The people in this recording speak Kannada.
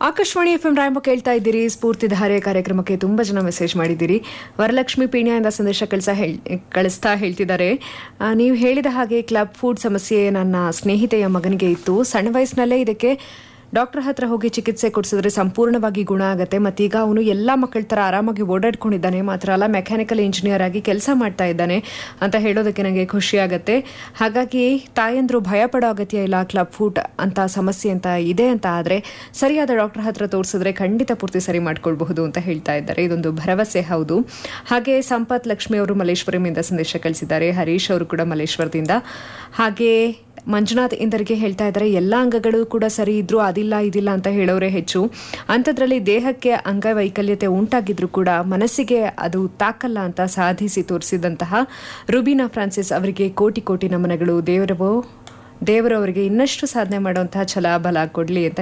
ಆಕಾಶವಾಣಿ ಎಫ್ಎಂ ರಾಯಂಬ ಕೇಳ್ತಾ ಇದ್ದೀರಿ. ಸ್ಫೂರ್ತಿಧಾರೆ ಕಾರ್ಯಕ್ರಮಕ್ಕೆ ತುಂಬಾ ಜನ ಮೆಸೇಜ್ ಮಾಡಿದ್ದೀರಿ. ವರಲಕ್ಷ್ಮಿ ಪೀಣ್ಯದಿಂದ ಸಂದೇಶ ಕಳಿಸ್ತಾ ಹೇಳ್ತಿದ್ದಾರೆ, ನೀವು ಹೇಳಿದ ಹಾಗೆ ಕ್ಲಬ್ ಫುಡ್ ಸಮಸ್ಯೆ ನನ್ನ ಸ್ನೇಹಿತೆಯ ಮಗನಿಗೆ ಇತ್ತು. ಸಣ್ಣ ವಯಸ್ಸಿನಲ್ಲೇ ಇದಕ್ಕೆ ಡಾಕ್ಟರ್ ಹತ್ರ ಹೋಗಿ ಚಿಕಿತ್ಸೆ ಕೊಡಿಸಿದ್ರೆ ಸಂಪೂರ್ಣವಾಗಿ ಗುಣ ಆಗುತ್ತೆ. ಮತ್ತೀಗ ಅವನು ಎಲ್ಲ ಮಕ್ಕಳ ಥರ ಆರಾಮಾಗಿ ಓಡಾಡ್ಕೊಂಡಿದ್ದಾನೆ. ಮಾತ್ರ ಅಲ್ಲ, ಮೆಕ್ಯಾನಿಕಲ್ ಇಂಜಿನಿಯರ್ ಆಗಿ ಕೆಲಸ ಮಾಡ್ತಾ ಇದ್ದಾನೆ ಅಂತ ಹೇಳೋದಕ್ಕೆ ನನಗೆ ಖುಷಿ ಆಗುತ್ತೆ. ಹಾಗಾಗಿ ತಾಯಂದ್ರು ಭಯ ಪಡೋ ಅಗತ್ಯ ಇಲ್ಲ. ಕ್ಲಬ್ ಫುಡ್ ಅಂತ ಸಮಸ್ಯೆ ಅಂತ ಇದೆ ಅಂತ ಆದರೆ ಸರಿಯಾದ ಡಾಕ್ಟರ್ ಹತ್ರ ತೋರಿಸಿದ್ರೆ ಖಂಡಿತ ಪೂರ್ತಿ ಸರಿ ಮಾಡ್ಕೊಳ್ಬಹುದು ಅಂತ ಹೇಳ್ತಾ ಇದ್ದಾರೆ. ಇದೊಂದು ಭರವಸೆ ಹೌದು. ಹಾಗೆ ಸಂಪತ್ ಲಕ್ಷ್ಮಿ ಅವರು ಮಲ್ಲೇಶ್ವರಮಿಂದ ಸಂದೇಶ ಕಳಿಸಿದ್ದಾರೆ. ಹರೀಶ್ ಅವರು ಕೂಡ ಮಲ್ಲೇಶ್ವರದಿಂದ. ಹಾಗೆ ಮಂಜುನಾಥ್ ಇಂದರಿಗೆ ಹೇಳ್ತಾ ಇದ್ದಾರೆ, ಎಲ್ಲ ಅಂಗಗಳು ಕೂಡ ಸರಿ ಇದ್ರು ಅದಿಲ್ಲ ಇದಿಲ್ಲ ಅಂತ ಹೇಳೋರೆ ಹೆಚ್ಚು. ಅಂಥದ್ರಲ್ಲಿ ದೇಹಕ್ಕೆ ಅಂಗವೈಕಲ್ಯತೆ ಉಂಟಾಗಿದ್ರು ಕೂಡ ಮನಸ್ಸಿಗೆ ಅದು ತಾಕಲ್ಲ ಅಂತ ಸಾಧಿಸಿ ತೋರಿಸಿದಂತಹ ರುಬಿನಾ ಫ್ರಾನ್ಸಿಸ್ ಅವರಿಗೆ ಕೋಟಿ ಕೋಟಿ ನಮನಗಳು. ದೇವರವರಿಗೆ ಇನ್ನಷ್ಟು ಸಾಧನೆ ಮಾಡುವಂತಹ ಛಲ ಬಲ ಕೊಡ್ಲಿ ಅಂತ